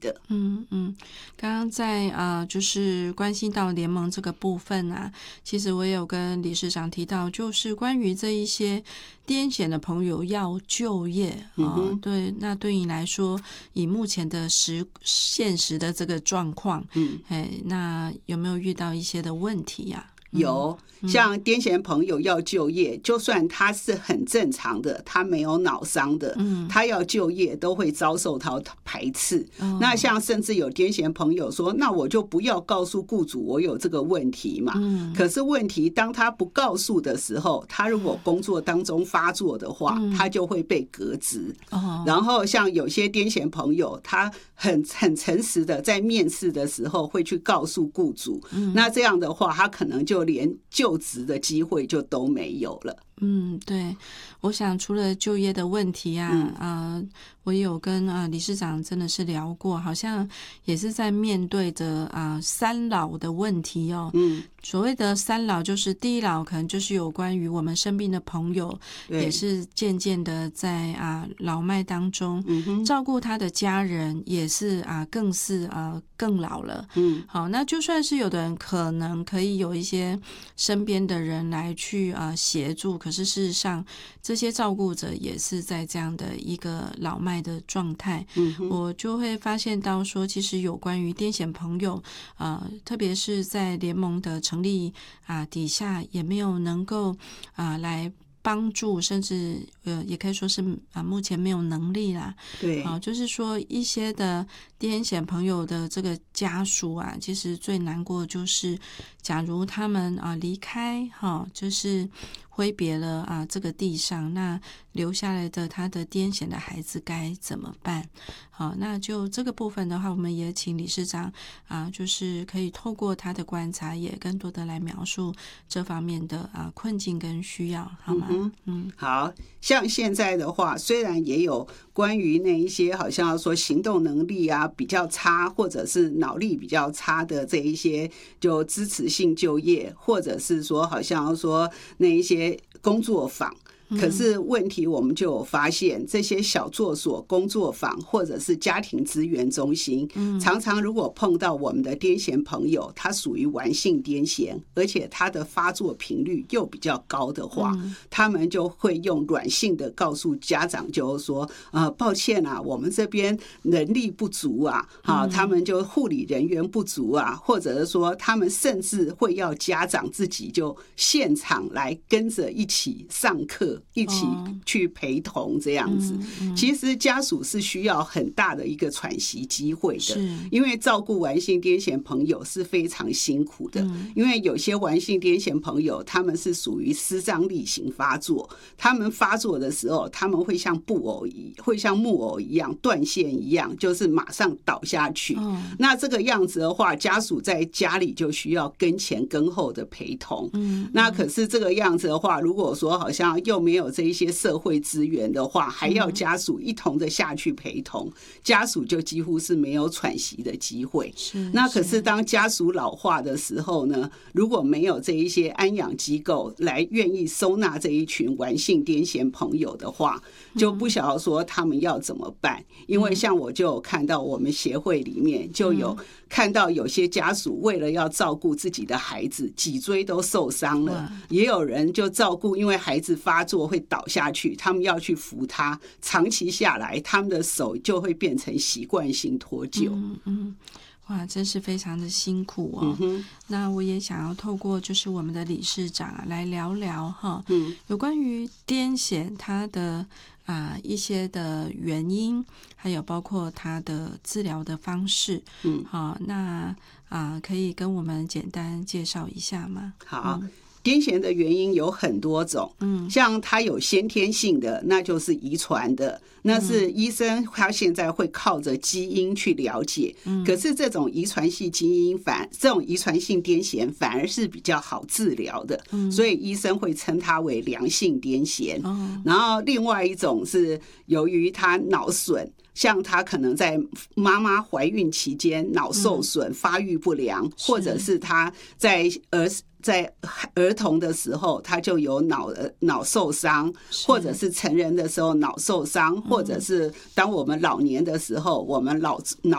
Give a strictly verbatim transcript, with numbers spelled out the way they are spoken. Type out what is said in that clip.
的。 嗯嗯，刚刚在呃，就是关心到联盟这个部分啊，其实我也有跟理事长提到，就是关于这一些癫痫的朋友要就业啊、 嗯呃，对，那对你来说，以目前的实现实的这个状况， 嗯， 哎，那有没有遇到一些的问题呀、啊？ 有，像癫痫朋友要就业，就算他是很正常的，他没有脑伤的， 嗯， 他要就业都会遭受到排斥。 哦、 那像甚至有癫痫朋友说，那我就不要告诉雇主我有这个问题嘛。 嗯， 可是问题当他不告诉的时候，他如果工作当中发作的话， 嗯、 他就会被革职。 哦， 然后像有些癫痫朋友，他很很诚实的在面试的时候会去告诉雇主， 嗯、 那这样的话，他可能就连就职的机会就都没有了。 嗯，对，我想除了就业的问题啊， 嗯、 呃，我有跟呃理事长真的是聊过，好像也是在面对着啊、呃、三老的问题哦。 嗯， 所谓的三老，就是第一老可能就是有关于我们生病的朋友，也是渐渐的在啊、呃、老迈当中， 嗯、 照顾他的家人，也是啊、呃、更是啊、呃、更老了。 嗯， 好，那就算是有的人可能可以有一些身边的人来去啊、呃、协助，可是事实上这些照顾者也是在这样的一个老迈的状态。 嗯， 我就会发现到说，其实有关于癫痫朋友，呃，特别是在联盟的成立啊、呃、底下，也没有能够啊、呃、来帮助，甚至呃也可以说是啊、呃、目前没有能力啦。 对， 啊、呃，就是说一些的癫痫朋友的这个家属啊，其实最难过的就是，假如他们啊、呃、离开哈、哦，就是挥别了啊这个地上，那留下来的他的癫痫的孩子该怎么办？好，那就这个部分的话，我们也请理事长啊，就是可以透过他的观察，也更多的来描述这方面的啊困境跟需要，好吗？ 嗯嗯， 好像现在的话，虽然也有关于那一些好像说行动能力啊比较差，或者是脑力比较差的这一些就支持性就业，或者是说好像说那一些工作坊。可是问题我们就有发现，这些小作所、工作坊或者是家庭资源中心，常常如果碰到我们的癫痫朋友，他属于顽性癫痫，而且他的发作频率又比较高的话，他们就会用软性的告诉家长，就是说，呃，抱歉啊，我们这边能力不足啊，好，他们就护理人员不足啊，或者是说，他们甚至会要家长自己就现场来跟着一起上课。一起去陪同这样子，其实家属是需要很大的一个喘息机会的，因为照顾顽性癫痫朋友是非常辛苦的。因为有些顽性癫痫朋友，他们是属于失张力型发作，他们发作的时候，他们会像布偶一，会像木偶一样断线一样，就是马上倒下去。那这个样子的话，家属在家里就需要跟前跟后的陪同。那可是这个样子的话，如果说好像又没有这一些社会资源的话，还要家属一同的下去陪同，家属就几乎是没有喘息的机会。那可是当家属老化的时候呢，如果没有这一些安养机构来愿意收纳这一群顽性癫痫朋友的话，就不晓得说他们要怎么办。因为像我就有看到我们协会里面就有看到有些家属为了要照顾自己的孩子，脊椎都受伤了，也有人就照顾，因为孩子发作会倒下去，他们要去扶他，长期下来他们的手就会变成习惯性脱臼。 嗯嗯，哇，真是非常的辛苦哦。嗯、那我也想要透过就是我们的理事长、啊、来聊聊哈，嗯，有关于癫痫它的啊、呃、一些的原因，还有包括它的治疗的方式。嗯，好，那啊、呃、可以跟我们简单介绍一下吗？ 好。嗯，癫痫的原因有很多种，嗯，像它有先天性的，那就是遗传的，那是医生他现在会靠着基因去了解，嗯，可是这种遗传性基因反这种遗传性癫痫反而是比较好治疗的，嗯，所以医生会称它为良性癫痫。哦，然后另外一种是由于它脑损。像他可能在妈妈怀孕期间脑受损、发育不良，或者是他在儿在儿童的时候他就有脑脑受伤，或者是成人的时候脑受伤，或者是当我们老年的时候，我们脑脑